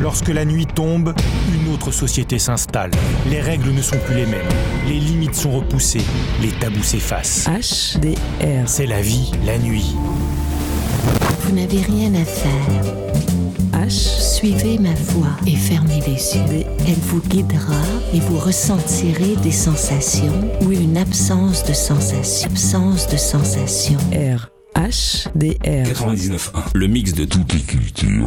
Lorsque la nuit tombe, une autre société s'installe. Les règles ne sont plus les mêmes. Les limites sont repoussées. Les tabous s'effacent. HDR. C'est la vie, la nuit. Vous n'avez rien à faire. Suivez ma voix et fermez les yeux. Elle vous guidera et vous ressentirez des sensations ou une absence de sensation. HDR. 99.1. Le mix de toutes les cultures.